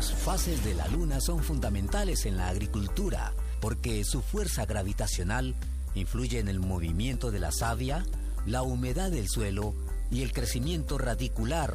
Las fases de la Luna son fundamentales en la agricultura porque su fuerza gravitacional influye en el movimiento de la savia, la humedad del suelo y el crecimiento radicular